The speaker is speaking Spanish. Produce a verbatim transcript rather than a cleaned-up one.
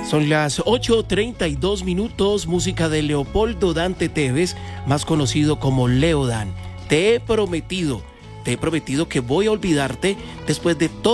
Son las ocho treinta y dos minutos, música de Leopoldo Dante Tevez, más conocido como Leo Dan. Te he prometido, te he prometido que voy a olvidarte después de todo.